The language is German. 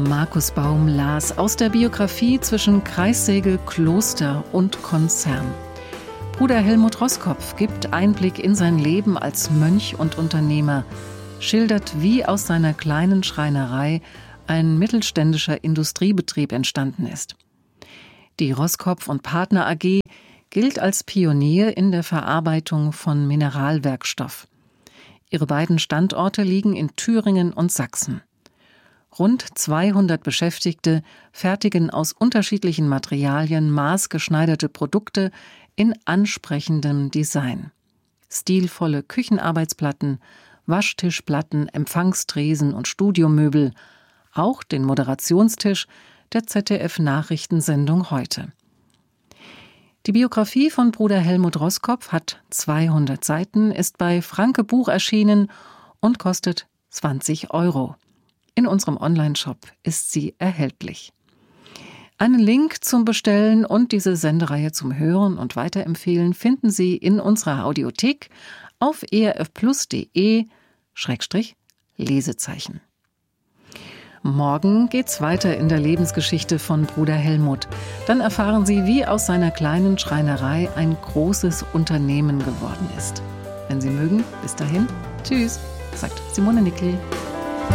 Markus Baum las aus der Biografie zwischen Kreissäge, Kloster und Konzern. Bruder Helmut Roskopf gibt Einblick in sein Leben als Mönch und Unternehmer, schildert, wie aus seiner kleinen Schreinerei ein mittelständischer Industriebetrieb entstanden ist. Die Roskopf und Partner AG gilt als Pionier in der Verarbeitung von Mineralwerkstoff. Ihre beiden Standorte liegen in Thüringen und Sachsen. Rund 200 Beschäftigte fertigen aus unterschiedlichen Materialien maßgeschneiderte Produkte in ansprechendem Design. Stilvolle Küchenarbeitsplatten, Waschtischplatten, Empfangstresen und Studiomöbel, auch den Moderationstisch der ZDF-Nachrichtensendung Heute. Die Biografie von Bruder Helmut Roskopf hat 200 Seiten, ist bei Franke Buch erschienen und kostet 20 €. In unserem Onlineshop ist sie erhältlich. Einen Link zum Bestellen und diese Sendereihe zum Hören und Weiterempfehlen finden Sie in unserer Audiothek auf erfplus.de/Lesezeichen. Morgen geht's weiter in der Lebensgeschichte von Bruder Helmut. Dann erfahren Sie, wie aus seiner kleinen Schreinerei ein großes Unternehmen geworden ist. Wenn Sie mögen, bis dahin, tschüss, sagt Simone Nickel.